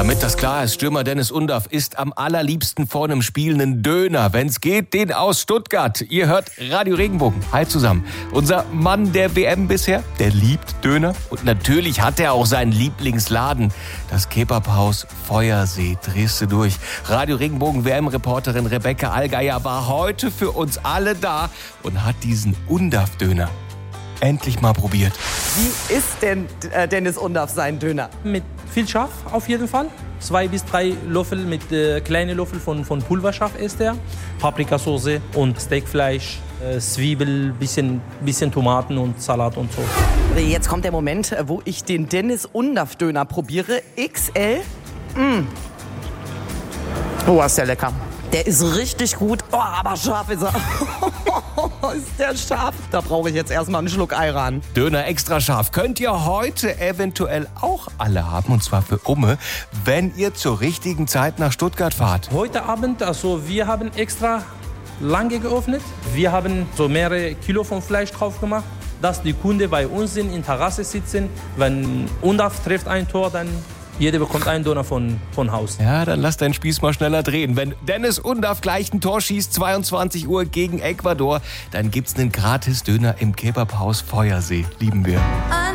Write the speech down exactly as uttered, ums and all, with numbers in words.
Damit das klar ist, Stürmer Dennis Undaff isst am allerliebsten vor einem Spiel einen Döner. Wenn's geht, den aus Stuttgart. Ihr hört Radio Regenbogen. Hi zusammen. Unser Mann der W M bisher, der liebt Döner. Und natürlich hat er auch seinen Lieblingsladen. Das Kebabhaus Feuersee. Drehst du durch. Radio Regenbogen W M-Reporterin Rebecca Allgeier war heute für uns alle da und hat diesen Undaff-Döner endlich mal probiert. Wie isst denn äh, Dennis Undaff seinen Döner? Mit viel Schaf auf jeden Fall. Zwei bis drei Löffel mit äh, kleinen Löffel von, von Pulverschaf isst er. Paprikasauce und Steakfleisch, äh, Zwiebel, bisschen, bisschen Tomaten und Salat und so. Jetzt kommt der Moment, wo ich den Dennis Undaff Döner probiere. X L. Mm. Oh, ist der lecker. Der ist richtig gut. Oh, aber scharf ist er. Ist der scharf? Da brauche ich jetzt erstmal einen Schluck Ayran. Döner extra scharf könnt ihr heute eventuell auch alle haben. Und zwar für Umme, wenn ihr zur richtigen Zeit nach Stuttgart fahrt. Heute Abend, also wir haben extra lange geöffnet. Wir haben so mehrere Kilo von Fleisch drauf gemacht, dass die Kunden bei uns sind, in Terrasse sitzen. Wenn Undaff trifft ein Tor, dann jeder bekommt einen Döner von, von Haus. Ja, dann lass deinen Spieß mal schneller drehen. Wenn Dennis Undaff gleich ein Tor schießt, zweiundzwanzig Uhr gegen Ecuador, dann gibt's einen Gratis-Döner im Kebabhaus Feuersee. Lieben wir.